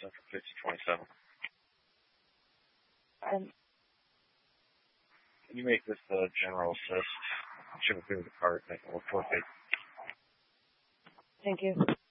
for 5027. And Can you make this the general assist? Ship it through the cart, make it look 4 feet. thank you.